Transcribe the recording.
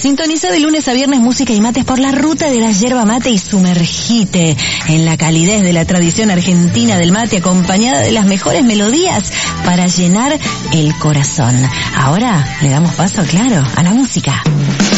Sintonizá de lunes a viernes música y mates por la ruta de la yerba mate y sumergite en la calidez de la tradición argentina del mate, acompañada de las mejores melodías para llenar el corazón. Ahora le damos paso, claro, a la música.